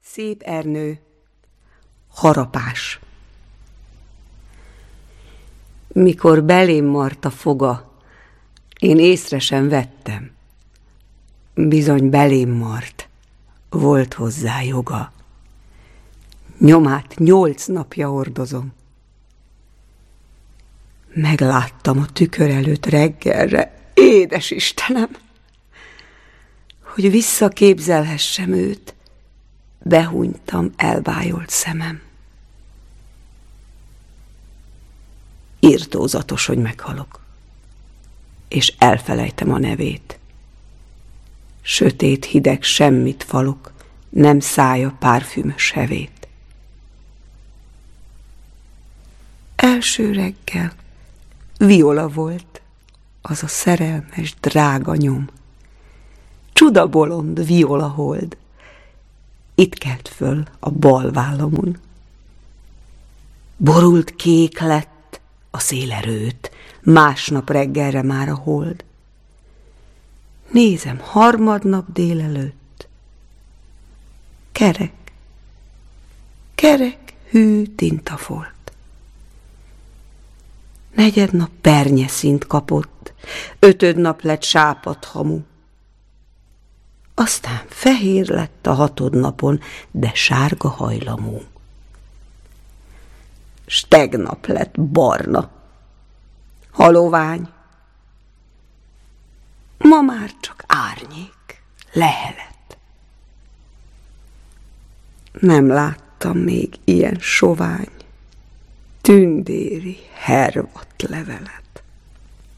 Szép Ernő. Harapás. Mikor belém mart a foga, én észre sem vettem. Bizony belém mart, volt hozzá joga. Nyomát 8 napja hordozom. Megláttam a tükör előtt reggelre, édes Istenem, hogy visszaképzelhessem őt, behúnytam elbájolt szemem. Irtózatos, hogy meghalok, és elfelejtem a nevét. Sötét, hideg, semmit falok, nem szája párfümös hevét. Első reggel Viola volt, az a szerelmes, drága nyom. Csudabolond Viola hold, itt kelt föl a bal vállamon. Borult kék lett a szélerőt, másnap reggelre már a hold. Nézem, harmadnap délelőtt. Kerek, hű tintafolt. Negyednap pernyeszínt kapott, 5. nap lett sápadt hamu. Aztán fehér lett a 6. napon, de sárga hajlamú. S tegnap lett barna, halovány. Ma már csak árnyék, lehelet. Nem láttam még ilyen sovány, tündéri, hervadt levelet.